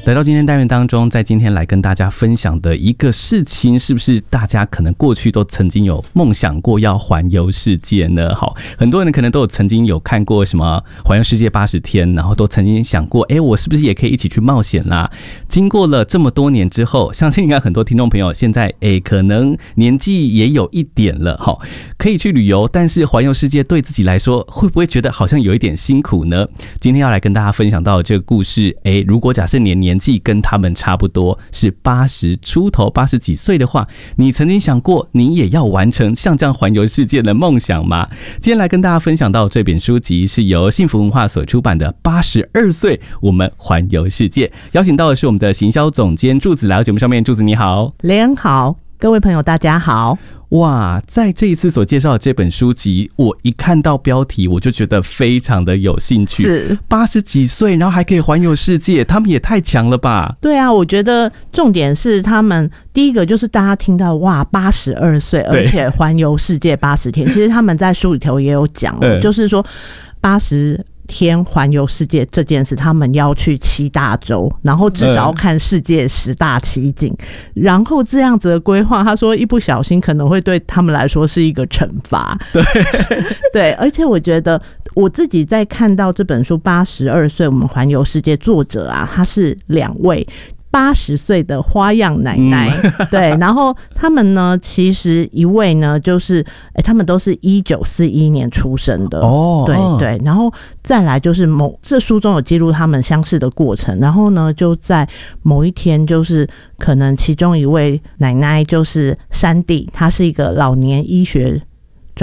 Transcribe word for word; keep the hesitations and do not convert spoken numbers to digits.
来到今天单元当中，在今天来跟大家分享的一个事情，是不是大家可能过去都曾经有梦想过要环游世界呢？好，很多人可能都有曾经有看过什么环游世界八十天，然后都曾经想过，哎，我是不是也可以一起去冒险啦？经过了这么多年之后，相信应该很多听众朋友现在，哎，可能年纪也有一点了，好，可以去旅游，但是环游世界对自己来说，会不会觉得好像有一点辛苦呢？今天要来跟大家分享到的这个故事，哎，如果假设你的年纪跟他们差不多，是八十出头、八十几岁的话，你曾经想过你也要完成像这样环游世界的梦想吗？今天来跟大家分享到这本书籍是由幸福文化所出版的《八十二岁我们环游世界》，邀请到的是我们的行销总监祝子来到节目上面。祝子你好。 雷恩好，各位朋友大家好。 哇，在这一次所介绍的这本书籍，我一看到标题我就觉得非常的有兴趣。 是八十几岁，然后还可以环游世界，他们也太强了吧？ 对啊，我觉得重点是他们第一个就是大家听到哇，八十二岁，而且环游世界八十天，其实他们在书里头也有讲、哦嗯，就是说八十天环游世界这件事，他们要去七大洲，然后至少要看世界十大奇景、嗯、然后这样子的规划，他说一不小心可能会对他们来说是一个惩罚。 对对，而且我觉得我自己在看到这本书《八十二岁我们环游世界》，作者啊，他是两位八十岁的花样奶奶、嗯、对，然后他们呢其实一位呢就是、欸、他们都是一九四一年出生的哦，对对，然后再来就是某这书中有记录他们相识的过程，然后呢就在某一天，就是可能其中一位奶奶就是珊蒂，她是一个老年医学